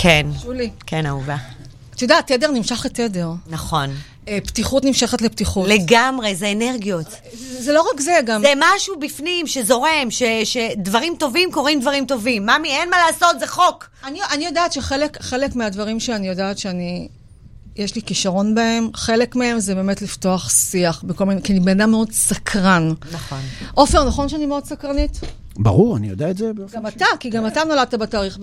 כן. שולי. כן, אהובה. את יודעת, תדר נמשך את תדר. נכון. פתיחות נמשכת לפתיחות. לגמרי, זה אנרגיות. זה לא רק זה, גם... זה משהו בפנים שזורם, שדברים טובים קוראים דברים טובים. ממי, אין מה לעשות, זה חוק. אני יודעת שחלק מהדברים שאני יודעת יש לי כישרון בהם, חלק מהם זה באמת לפתוח שיח בכל מיני, כי אני בן אדם מאוד סקרן. נכון. עופר, נכון שאני מאוד סקרנית? ברור, אני יודע את זה. גם אתה, כי גם אתה נולדת בתאריך.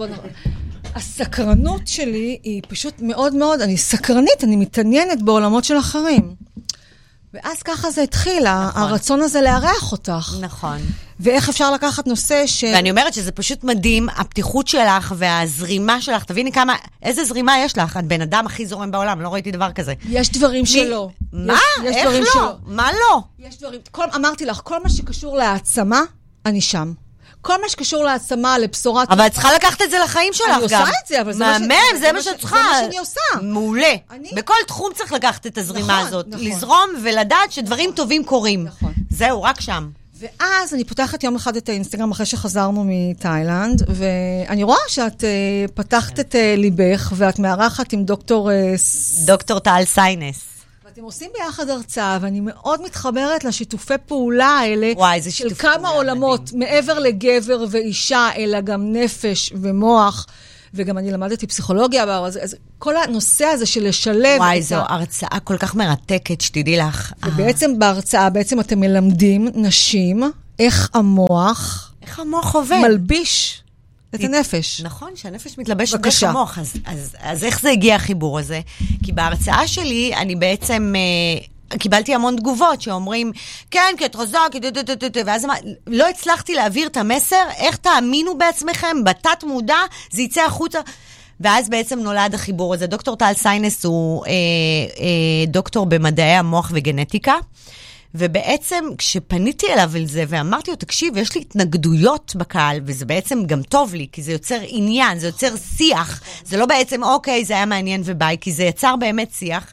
הסקרנות שלי היא פשוט מאוד מאוד, אני סקרנית, אני מתעניינת בעולמות של אחרים. ואז ככה זה התחיל, הרצון הזה לארח אותך. נכון. ואיך אפשר לקחת נושא ואני אומרת שזה פשוט מדהים, הפתיחות שלך והזרימה שלך, תביני איזה זרימה יש לך? את בן אדם הכי זורם בעולם, לא ראיתי דבר כזה. יש דברים שלא. מה? איך לא? מה לא? יש דברים, אמרתי לך, כל מה שקשור להעצמה, אני שם. כל מה שקשור להעצמה, לבשורת... אבל את צריכה לקחת את זה לחיים שלך גם. אני עושה את זה, אבל זה מה שאת צריכה. זה מה שאני עושה. מעולה. בכל תחום צריך לקחת את הזרימה הזאת. לזרום ולדעת שדברים טובים קורים. זהו, רק שם. ואז אני פותחת יום אחד את האינסטגרם אחרי שחזרנו מתאילנד, ואני רואה שאת פתחת את ליבך, ואת מארחת עם דוקטור טל סיינס. ואתם עושים ביחד הרצאה, ואני מאוד מתחברת לשיתופי פעולה האלה, של כמה עולמות, מעבר לגבר ואישה, אלא גם נפש ומוח, וגם אני למדתי פסיכולוגיה, אז כל הנושא הזה של לשלב... וואי, זו הרצאה כל כך מרתקת, שתדעי לך. ובעצם בהרצאה, בעצם אתם מלמדים נשים, איך המוח עובד. מלביש את הנפש. נכון, שהנפש מתלבש דרך המוח. אז איך זה הגיע החיבור הזה? כי בהרצאה שלי, אני בעצם... קיבלתי המון תגובות שאומרים, כן, כי את רזק, ואז לא הצלחתי להעביר את המסר, איך תאמינו בעצמכם, בתת מודע, זה יצא החוצה. ואז בעצם נולד החיבור הזה. דוקטור טל סיינס הוא דוקטור במדעי המוח וגנטיקה, ובעצם כשפניתי אליו על זה ואמרתי לו, תקשיב, יש לי התנגדויות בקהל, וזה בעצם גם טוב לי, כי זה יוצר עניין, זה יוצר שיח, זה לא בעצם, אוקיי, זה היה מעניין וביי, כי זה יצר באמת שיח,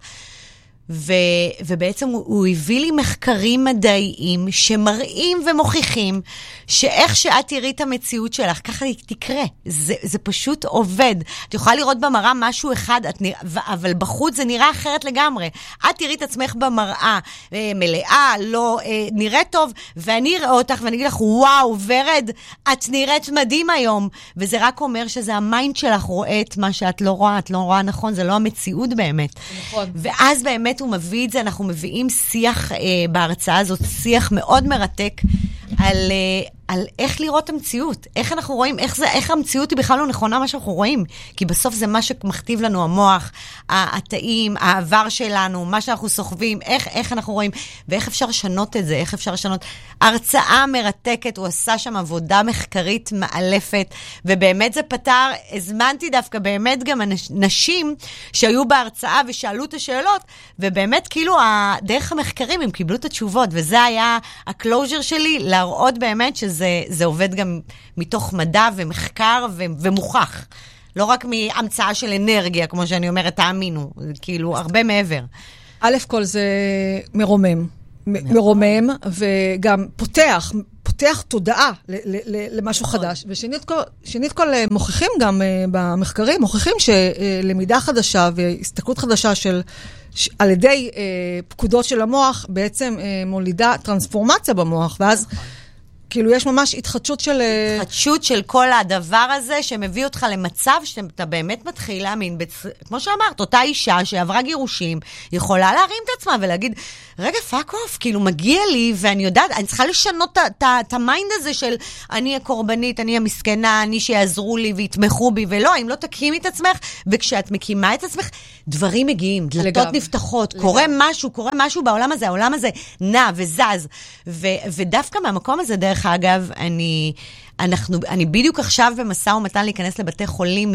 ובעצם הוא הביא לי מחקרים מדעיים שמראים ומוכיחים שאיך שאת תראי את המציאות שלך, ככה תקרה. זה פשוט עובד. את יכולה לראות במראה משהו אחד, אבל בחוץ זה נראה אחרת לגמרי. את תראי את עצמך במראה, מלאה, לא נראית טוב, ואני אראה אותך ואני אגיד לך, וואו, ורד, את נראית מדהים היום. וזה רק אומר שזה המיינד שלך רואה את מה שאת לא רואה, את לא רואה נכון, זה לא המציאות באמת. נכון. ואז באמת הוא מביא את זה, אנחנו מביאים שיח בהרצאה הזאת, שיח מאוד מרתק על איך לראות המציאות, איך אנחנו רואים, איך המציאות היא בכלל לא נכונה מה שאנחנו רואים, כי בסוף זה מה שמכתיב לנו המוח, התאים, העבר שלנו, מה שאנחנו סוחבים, איך אנחנו רואים, ואיך אפשר לשנות את זה, איך אפשר לשנות. הרצאה מרתקת, הוא עשה שם עבודה מחקרית מאלפת, ובאמת זה פתר, הזמנתי דווקא באמת גם נשים שהיו בהרצאה ושאלו את השאלות, ובאמת כאילו דרך המחקרים הם קיבלו את התשובות, וזה היה הקלוז'ר שלי, להראות באמת שזה עובד גם מתוך מדע ומחקר ומוכח. לא רק מהמצאה של אנרגיה, כמו שאני אומרת, תאמינו. כאילו, הרבה מעבר. א' כל זה מרומם. מרומם, וגם פותח תודעה למשהו חדש. ושנית כל מוכיחים גם במחקרים, מוכיחים שלמידה חדשה והסתכלות חדשה על ידי פקודות של המוח, בעצם מולידה טרנספורמציה במוח, ואז כאילו יש ממש התחדשות של כל הדבר הזה, שמביא אותך למצב שאתה באמת מתחיל להאמין, כמו שאמרת, אותה אישה שעברה גירושים, יכולה להרים את עצמה ולהגיד, רגע, פאק אוף, כאילו מגיע לי, ואני יודעת, אני צריכה לשנות את המיינד הזה של, אני הקורבנית, אני המסכנה, אני שיעזרו לי ויתמכו בי, ולא, אם לא תקימי את עצמך, וכשאת מקימה את עצמך, דברים מגיעים, דלתות נפתחות, קורה משהו בעולם הזה, העולם הזה נע וזז, ודווקא מהמקום הזה, דרך אגב, אני בדיוק עכשיו במשא ומתן להיכנס לבתי חולים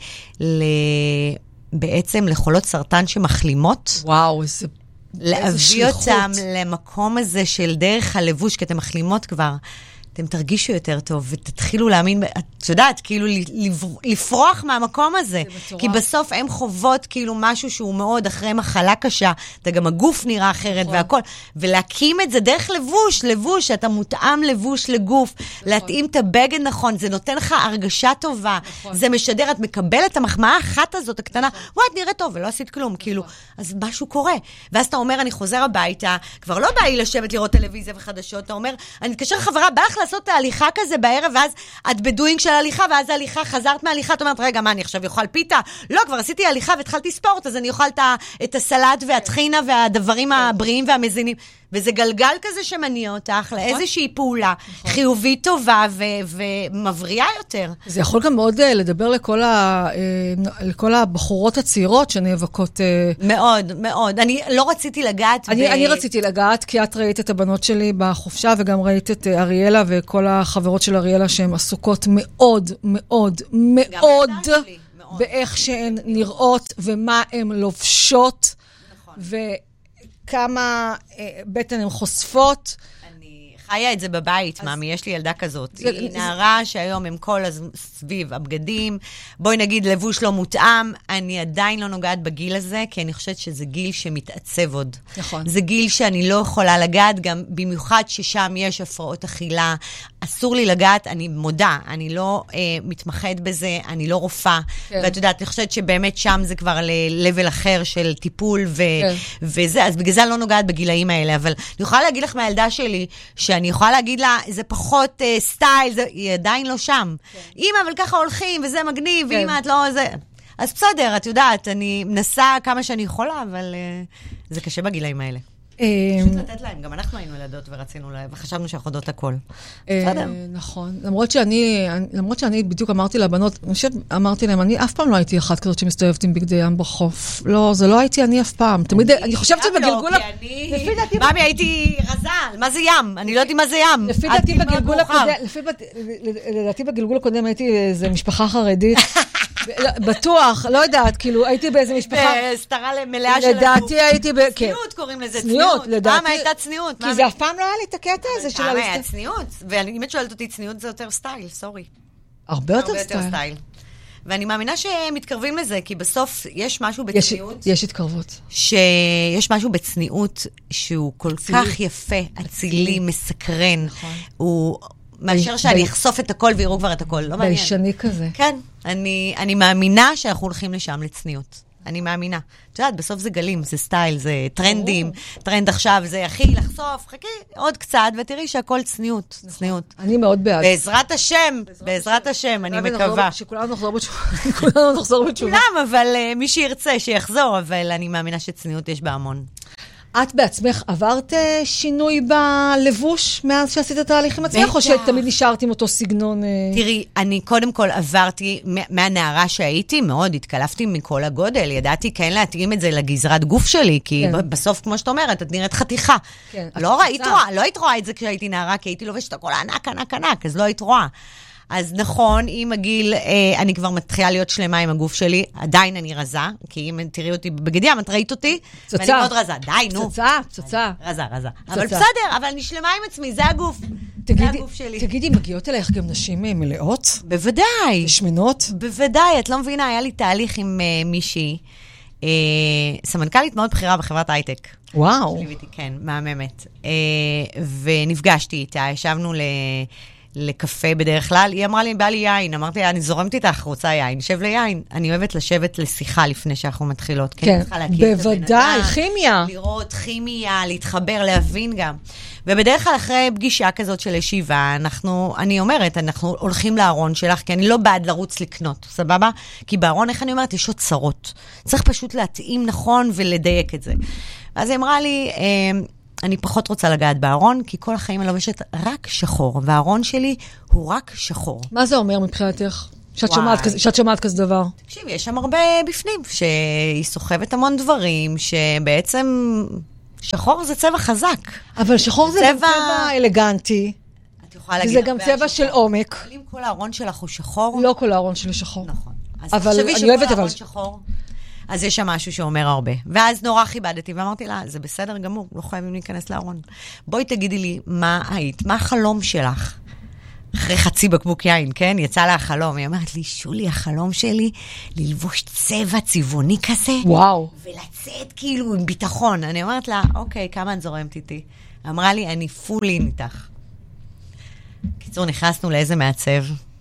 בעצם לחולות סרטן שמחלימות. וואו, איזה להביא אותם למקום הזה של דרך הלבוש, כי אתם מחלימות כבר, אתם תרגישו יותר טוב, ותתחילו להאמין, את יודעת, כאילו לפרוח מהמקום הזה. כי בסוף הם חוות כאילו משהו שהוא מאוד אחרי מחלה קשה, אתה גם הגוף נראה אחרת והכל, ולהקים את זה דרך לבוש, אתה מותאם לבוש לגוף, להתאים את הבגד נכון, זה נותן לך הרגשה טובה, זה משדר, את מקבלת את המחמאה האחת הזאת הקטנה, וואי, את נראית טוב, ולא עשית כלום, כאילו, אז משהו קורה. ואז אתה אומר, אני חוזר הביתה, כבר לא בא לי לשבת לראות טלוויזיה וחדשות, אתה אומר, אני מתקשר חברה, בא לך לעשות את ההליכה כזה בערב, ואז את בדואינג של ההליכה, ואז ההליכה, חזרת מההליכה, את אומרת, רגע, מה, אני עכשיו יאכל פיתה? לא, כבר עשיתי הליכה והתחלתי ספורט, אז אני אוכל את הסלט והטחינה והדברים הבריאים והמזינים. וזה גלגל כזה שמניע אותך לאיזושהי פעולה חיובית טובה ומבריאה יותר. זה יכול גם מאוד לדבר לכל הבחורות הצעירות שנאבקות. מאוד, מאוד. אני לא רציתי לגעת. אני רציתי לגעת, כי את ראית את הבנות שלי בחופשה, וגם ראית את אריאלה וכל החברות של אריאלה שהן עסוקות מאוד, מאוד, מאוד באיך שהן נראות ומה הן לובשות. נכון. כמה בטן הן חושפות. אני חיה את זה בבית, מאמי, יש לי ילדה כזאת. היא נערה שהיום הם כל סביב הבגדים, בואי נגיד לבוש לא מותאם, אני עדיין לא נוגעת בגיל הזה, כי אני חושבת שזה גיל שמתעצב עוד. נכון. זה גיל שאני לא יכולה לגעת, גם במיוחד ששם יש הפרעות אכילה, אסור לי לגעת, אני מודה, אני לא מתמחת בזה, אני לא רופאה, ואת יודעת, אני חושבת שבאמת שם זה כבר ללבל אחר של טיפול וזה, אז בגלל זה אני לא נוגעת בגילאים האלה, אבל אני יכולה להגיד לך מהילדה שלי, שאני יכולה להגיד לה, זה פחות סטייל, היא עדיין לא שם. אמא, אבל ככה הולכים, וזה מגניב, ואמא, את לא זה. אז בסדר, את יודעת, אני מנסה כמה שאני יכולה, אבל זה קשה בגילאים האלה. פשוט לתת להם, גם אנחנו היינו ילדות ורצינו להם, וחשבנו שאחודות הכל. בסדר. נכון. למרות שאני בדיוק אמרתי לבנות, אמרתי להם, אני אף פעם לא הייתי אחת כזאת שמסתובבת עם בגדי ים בחוף. לא, זה לא הייתי אני אף פעם. תמיד, אני חושבת שבגלגול... מאמי, הייתי רזל, מה זה ים? אני לא יודעת מה זה ים. לדעתי בגלגול הקודם הייתי איזו משפחה חרדית. בטוח, לא יודעת, כאילו, הייתי באיזה משפחה... סתרה מלאה של... לדעתי הייתי צניעות קוראים לזה, צניעות. פעם הייתה צניעות. כי זה אף פעם לא היה לי את הקטע הזה של... פעם היה צניעות. ואם את שואלת אותי, צניעות זה יותר סטייל, סורי. הרבה יותר סטייל. ואני מאמינה שמתקרבים לזה, כי בסוף יש משהו בצניעות... יש התקרבות. שיש משהו בצניעות שהוא כל כך יפה, אצילי, מסקרן. נכון. הוא... מאשר שאני אחשוף את הכל ויראו כבר את הכל, לא מעניין. ביישני כזה. כן, אני מאמינה שאנחנו הולכים לשם לצניעות. אני מאמינה. את יודעת, בסוף זה גלים, זה סטייל, זה טרנדים, טרנד עכשיו זה הכי לחשוף, חכי עוד קצת, ותראי שהכל צניעות, צניעות. אני מאוד בעד. בעזרת השם, אני מקווה. שכולנו נחזור בתשובה. כולם, אבל מי שירצה שיחזור, אבל אני מאמינה שצניעות יש בה המון. את בעצמך עברת שינוי בלבוש מאז שעשית את ההליך עם עצמך, או שתמיד נשארת עם אותו סגנון? תראי, אני קודם כל עברתי, מהנערה שהייתי, מאוד התקלפתי מכל הגודל, ידעתי כן להתאים את זה לגזרת גוף שלי, כי בסוף, כמו שאת אומרת, את נראית חתיכה. לא היית רואה את זה כשהייתי נערה, כי הייתי לובשת הכל ענק, אז לא היית רואה. אז נכון, עם הגיל, אני כבר מתחילה להיות שלמה עם הגוף שלי, עדיין אני רזה, כי אם תראי אותי בבגד ים, את ראית אותי, ואני מאוד רזה, די, נו. פצצה. רזה. אבל בסדר, אבל אני שלמה עם עצמי, זה הגוף. זה הגוף שלי. תגידי, מגיעות אליך גם נשים מלאות? בוודאי. שמנות? בוודאי, את לא מבינה, היה לי תהליך עם מישהי, סמנכ"לית מאוד בכירה בחברת הייטק. וואו. כן, מהממת. ונפגשתי איתה, ישבנו לקפה בדרך כלל, היא אמרה לי, בא לי יין, אמרתי, אני זורמת איתך, רוצה יין, נשב ליין. אני אוהבת לשבת לשיחה לפני שאנחנו מתחילות. כן, בוודאי, כימיה. לראות כימיה, להתחבר, להבין גם. ובדרך כלל אחרי פגישה כזאת של ישיבה, אני אומרת, אנחנו הולכים לארון שלך, כי אני לא בעד לרוץ לקנות, סבבה? כי בארון, איך אני אומרת, יש עוד צרות. צריך פשוט להתאים נכון ולדייק את זה. אז היא אמרה לי, אני פחות רוצה לגעת בארון, כי כל החיים אני לובשת רק שחור, והארון שלי הוא רק שחור. מה זה אומר מבחינתך? שאת שומעת כזה דבר? תקשיב, יש שם הרבה בפנים, שהיא סוחבת המון דברים, שבעצם שחור זה צבע חזק. אבל שחור זה צבע אלגנטי. את יכולה להגיד וזה גם צבע של עומק. אבל אם כל הארון שלך הוא שחור? לא כל הארון שלי שחור. נכון. אז תחשבי שכל הארון שחור. אז יש שם משהו שאומר הרבה. ואז נורא חיבדתי, ואמרתי לה, זה בסדר גמור, לא חייבים להיכנס לארון. בואי תגידי לי, מה היית? מה החלום שלך? אחרי חצי בקבוק יין, כן? יצא לה החלום. היא אמרת לי, שולי, החלום שלי, ללבוש צבע צבעוני כזה. וואו. ולצאת כאילו עם ביטחון. אני אומרת לה, אוקיי, כמה את זורמת איתי? אמרה לי, אני פולין איתך. קיצור, נכנסנו לאיזה מעצב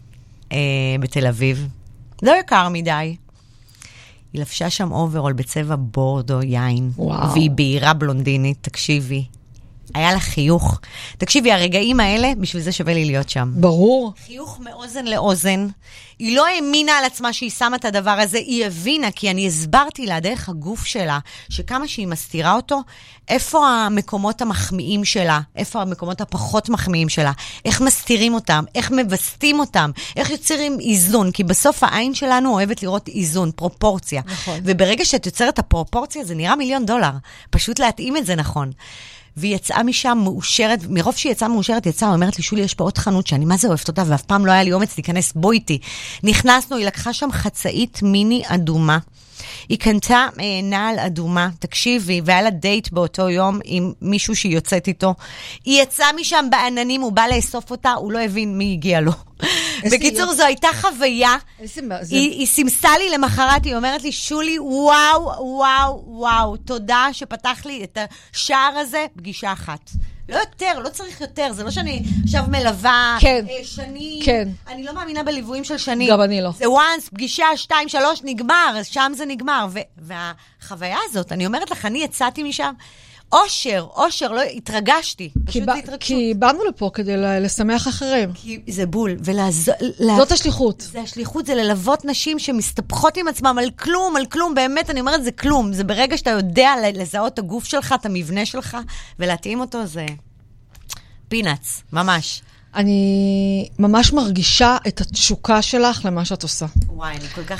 בתל אביב. לא יקר מדי. היא לבשה שם אוברול בצבע בורדו, יין. וואו. והיא בהירה בלונדינית, תקשיבי. היה לה חיוך. תקשיבי, הרגעים האלה, בשביל זה שווה לי להיות שם. ברור. חיוך מאוזן לאוזן. היא לא האמינה על עצמה שהיא שמה את הדבר הזה, היא הבינה, כי אני הסברתי לה דרך הגוף שלה, שכמה שהיא מסתירה אותו, איפה המקומות המחמיאים שלה, איפה המקומות הפחות מחמיאים שלה, איך מסתירים אותם, איך מבסטים אותם, איך יוצרים איזון, כי בסוף העין שלנו אוהבת לראות איזון, פרופורציה. נכון. וברגע שאת יוצרת את הפרופורציה, זה נראה $1,000,000. פשוט להתאים את זה נכון. והיא יצאה משם מאושרת, מרוב שהיא יצאה מאושרת, יצאה, אומרת לי, שולי, יש פה עוד חנות שאני מה זה אוהבת אותה, ואף פעם לא היה לי אומץ להיכנס, בוא איתי. נכנסנו, היא לקחה שם חצאית מיני אדומה, היא קנתה נעל אדומה, תקשיבי, והיה לה דייט באותו יום עם מישהו שהיא יוצאת איתו. היא יצאה משם בעננים, הוא בא לאסוף אותה, הוא לא הבין מי הגיע לו. בקיצור, זו הייתה חוויה. היא סימסה לי למחרת, היא אומרת לי, שולי, וואו, וואו, וואו, תודה שפתח לי את השער הזה, פגישה אחת. לא יותר, לא צריך יותר, זה לא שאני עכשיו מלווה שנים. כן. אני לא מאמינה בליוויים של שנים. גם אני לא. זה once, פגישה, 2, 3, נגמר, שם זה נגמר. והחוויה הזאת, אני אומרת לך, אני יצאתי משם, אושר, לא, התרגשתי. כי באנו לפה כדי לשמח אחרים. כי זה בול, זאת השליחות. זה השליחות, זה ללוות נשים שמסתפחות עם עצמם על כלום, באמת, אני אומרת, זה כלום. זה ברגע שאתה יודע לזהות את הגוף שלך, את המבנה שלך, ולהתאים אותו, זה פינאץ, ממש. אני ממש מרגישה את התשוקה שלך למה שאת עושה. וואי, אני כל כך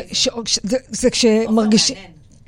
זה כשמרגישים...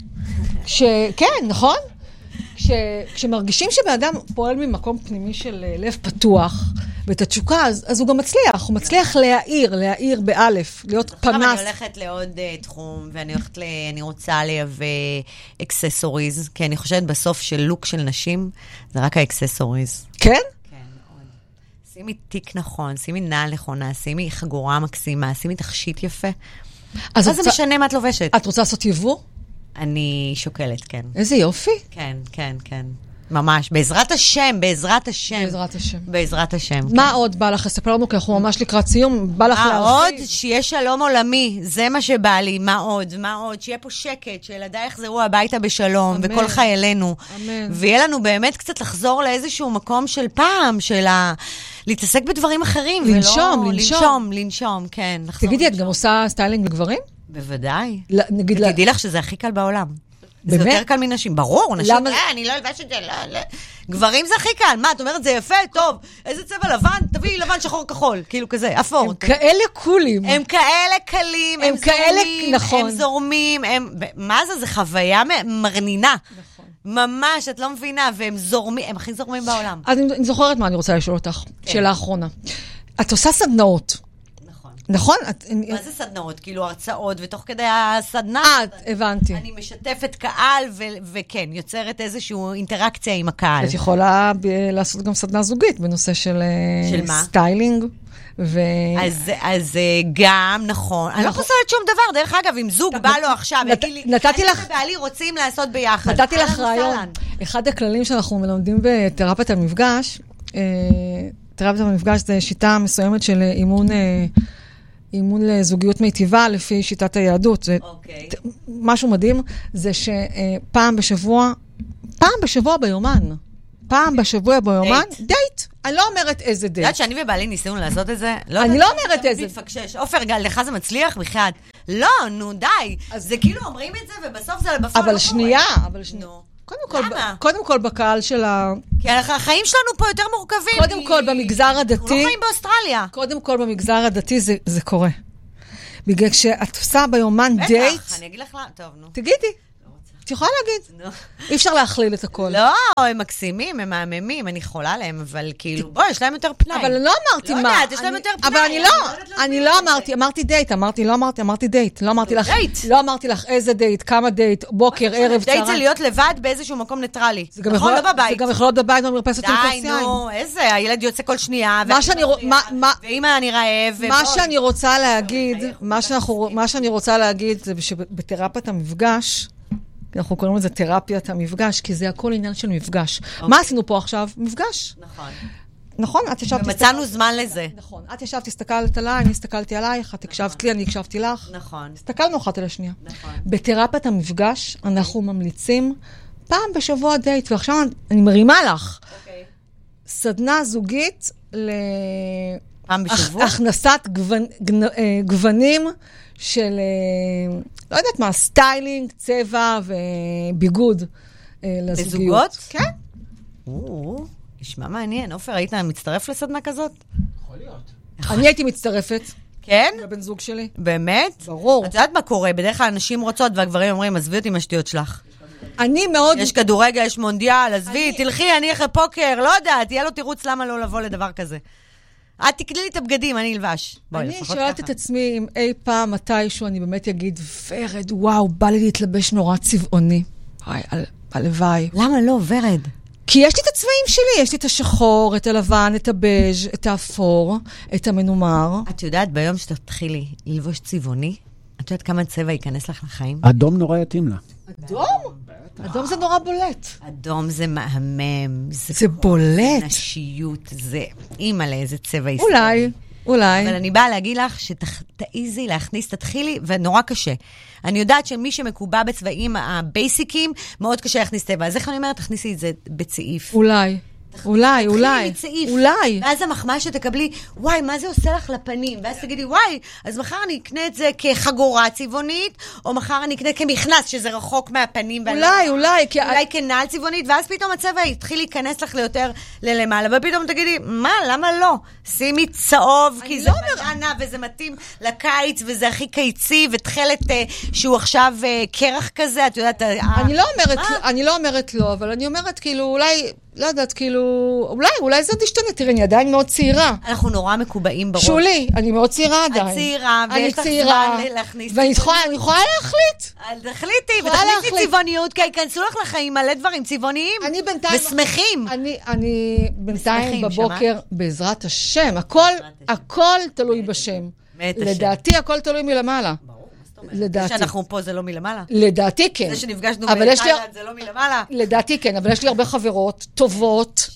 כן, נכון? כשמרגישים שבאדם פועל ממקום פנימי של לב פתוח, ואת התשוקה, אז הוא גם מצליח. הוא מצליח להעיר באלף, להיות פנס. עכשיו אני הולכת לעוד תחום, ואני רוצה לייבא אקססוריז, כי אני חושבת בסוף של לוק של נשים, זה רק האקססוריז. כן? כן, מאוד. שימי תיק נכון, שימי נעל נכונה, שימי חגורה מקסימה, שימי תכשיט יפה. אז זה משנה מה את לובשת. את רוצה לעשות יבוא? אני שוקלת, כן. איזה יופי. כן. ממש, בעזרת השם. מה עוד בא לך לספר לנו? כי אנחנו ממש לקראת סיום. בא לך להרחיב. עוד? שיהיה שלום עולמי. זה מה שבא לי. מה עוד? שיהיה פה שקט, שילדיי יחזרו הביתה בשלום, וכל חיילינו. אמן. ויהיה לנו באמת קצת לחזור לאיזשהו מקום של פעם, להתעסק בדברים אחרים. לנשום, כן. תגידי, את גם עושה סטיילינג לגברים? בוודאי. תדעי לך שזה הכי קל בעולם. זה יותר קל מנשים. ברור, נשים, אני לא אלבש את זה, לא. גברים זה הכי קל. מה, את אומרת, זה יפה, טוב, איזה צבע לבן? תביאי לבן, שחור, כחול. כאילו כזה, אפור. הם כאלה קולים. הם כאלה קלים, הם זורמים, הם זורמים, מה זה? זה חוויה מרנינה. ממש, את לא מבינה, והם זורמים, הם הכי זורמים בעולם. אז אני זוכרת מה אני רוצה לשאול אותך, שאלה האחרונה. את עושה סדנאות. נכון? מה זה סדנאות? כאילו הרצאות, ותוך כדי הסדנה... הבנתי. אני משתפת קהל, וכן, יוצרת איזושהי אינטראקציה עם הקהל. את יכולה לעשות גם סדנה זוגית, בנושא של סטיילינג. אז גם, נכון. אני לא פוסלת שום דבר, דרך אגב, אם זוג בא לו עכשיו, נתתי לך... אני ובעלי רוצים לעשות ביחד. נתתי לך רעיון. אחד הכללים שאנחנו מלמדים בתרפיית המפגש, תרפיית המפגש זה שיטה מסוימת של אימון לזוגיות מיטיבה לפי שיטת היהדות. זה משהו מדהים, זה שפעם בשבוע ביומן, דייט. אני לא אומרת איזה דייט. יודעת שאני ובעלי ניסינו לעשות את זה? אני לא אומרת איזה. עופר, לך זה מצליח בכלל? לא, נו, די. זה כאילו אומרים את זה, ובסוף זה בפועל. אבל שנייה. קודם כל בקהל של כי החיים שלנו פה יותר מורכבים. קודם כל במגזר הדתי. אנחנו לא חיים באוסטרליה. קודם כל במגזר הדתי זה קורה. בגלל שאת עושה ביומן דייט. בטח, אני אגיד לך, טוב, נו. תגידי. את יכולה להגיד. אי אפשר להכליל את הכל. לא, הם מקסימים, הם מהממים, אני חולה עליהם, אבל כאילו, בוא, יש להם יותר פנאי. אבל לא אמרתי מה. לא יודעת, יש להם יותר פנאי. אבל אני לא אמרתי דייט, אמרתי דייט. לא אמרתי לך איזה דייט, כמה דייט, בוקר, ערב, צהריים. דייט זה להיות לבד באיזשהו מקום ניטרלי. נכון, לא בבית. זה גם יכול להיות בבית במרפסת עם כוס יין. די, נו, איזה, הילד יוצא כל שנייה. ואמא אני רעב. מה שאני רוצה להגיד זה שבתרפיית המפגש, אנחנו קוראים לזה תרפיית המפגש, כי זה הכל עניין של מפגש. מה עשינו פה עכשיו? מפגש. נכון, את ישבת... ומצאנו זמן לזה. נכון, את ישבת, הסתכלת עליי, אני הסתכלתי עלייך, את הקשבת לי, אני הקשבתי לך. נכון. הסתכלנו אחת על השנייה. נכון. בתרפיית המפגש, אנחנו ממליצים פעם בשבוע דייט, ועכשיו אני מרימה לך. סדנה זוגית פעם בשבוע? הכנסת גוונים של, לא יודעת מה, סטיילינג, צבע וביגוד לזוגיות. לזוגות? כן. נשמע מעניין. עופר, היית מצטרף לסדנה כזאת? יכול להיות. אני הייתי מצטרפת. כן? לבן זוג שלי. באמת? ברור. את יודעת מה קורה? בדרך כלל אנשים רוצות והגברים אומרים, עזבי אותי עם השטויות שלך. אני מאוד... יש כדורגל, יש מונדיאל, עזבי, תלכי, אני אחרי פוקר, לא יודעת, יהיה לו תירוץ למה לא לבוא לדבר כזה. את תקלי לי את הבגדים, אני אלבש. אני שואלת את עצמי אם אי פעם, מתישהו, אני באמת אגיד, ורד, וואו, בא לי להתלבש נורא צבעוני. הלוואי. למה לא, ורד? כי יש לי את הצבעים שלי, יש לי את השחור, את הלבן, את הבז', את האפור, את המנומר. את יודעת, ביום שתתחילי ללבוש צבעוני, את יודעת כמה צבע ייכנס לך לחיים? אדום נורא יתאים לה. אדום? אדום זה נורא בולט. אדום זה מהמם. זה בולט. נשיות, זה אימא לאיזה צבע ישראלי. אולי. אבל אני באה להגיד לך שתעיזי להכניס, תתחילי, ונורא קשה. אני יודעת שמי שמקובע בצבעים הבייסיקים, מאוד קשה להכניס צבע. אז איך אני אומרת, תכניסי את זה בצעיף. אולי. ואז המחמאה שתקבלי, וואי, מה זה עושה לך לפנים? ואז תגידי, וואי, אז מחר אני אקנה את זה כחגורה צבעונית, או מחר אני אקנה כמכנס, שזה רחוק מהפנים. אולי. אולי כנעל צבעונית, ואז פתאום הצבע יתחיל להיכנס לך ליותר ללמעלה, ופתאום תגידי, מה, למה לא? שימי צהוב, כי זה בננה, וזה מתאים לקיץ, וזה הכי קיצי, ותחלת שהוא עכשיו קרח כזה, את יודעת... אני לא אומרת לא, אבל אני אומרת כאילו, אולי... לא יודעת, כאילו, אולי זה תשתנה, תראי, אני עדיין מאוד צעירה. אנחנו נורא מקובעים בראש. שולי, אני מאוד צעירה עדיין. את צעירה, ויש לך זמן להכניס. ואני יכולה להחליט. תחליטי, ותכניסי צבעוניות, כי ייכנסו לך לחיים מלא דברים צבעוניים. ושמחים. אני בינתיים בבוקר, בעזרת השם, הכל תלוי בשם. לדעתי, הכל תלוי מלמעלה. לדעתי. שאנחנו פה זה לא מלמעלה? לדעתי כן. זה שנפגשנו בתאילנד זה לא מלמעלה? לדעתי כן, אבל יש לי הרבה חברות טובות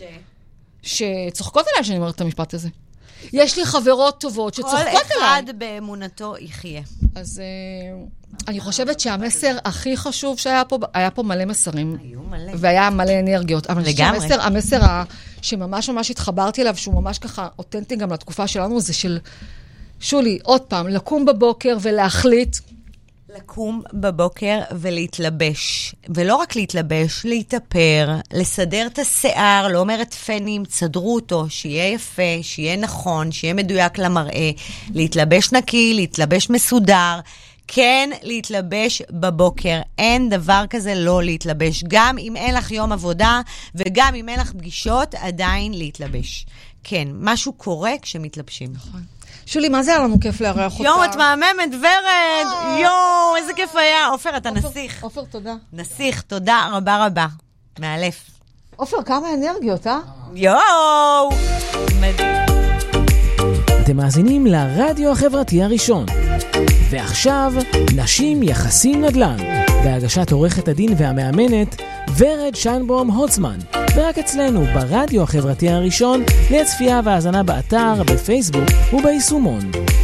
שצוחקות עליי שאני אומרת את המשפט הזה. יש לי חברות טובות שצוחקות עליי. כל אחד באמונתו יחיה. אז אני חושבת שהמסר הכי חשוב שהיה פה, היה פה מלא מסרים. היו מלא. והיה מלא אנרגיות. אבל לגמרי. המסר שממש ממש התחברתי אליו, שהוא ממש ככה אותנטי גם לתקופה שלנו, זה של שולי, עוד פעם, לקום בבוקר ולהחליט. לקום בבוקר ולהתלבש. ולא רק להתלבש, להתאפר, לסדר את השיער, לא אומרת פנים, תסדרו אותו, שיהיה יפה, שיהיה נכון, שיהיה מדויק למראה, להתלבש נקי, להתלבש מסודר, כן להתלבש בבוקר. אין דבר כזה לא להתלבש. גם אם אין לך יום עבודה, וגם אם אין לך פגישות, עדיין להתלבש. כן, משהו קורה כשמתלבשים. נכון. שולי, מה זה היה לנו כיף לארח אותה? יום, את מהממת, ורד! יום, איזה כיף היה. עופר, אתה נסיך. עופר, תודה. נסיך, תודה רבה רבה. מאלף. עופר, כמה אנרגיות, יואו! אתם מאזינים לרדיו החברתי הראשון. ועכשיו, נשים יחסים נדל"ן. בהגשת עורכת הדין והמאמנת, ורד שיינברום הוצמן. ורק אצלנו, ברדיו החברתי הראשון, לצפייה והאזנה באתר, בפייסבוק וביישומון.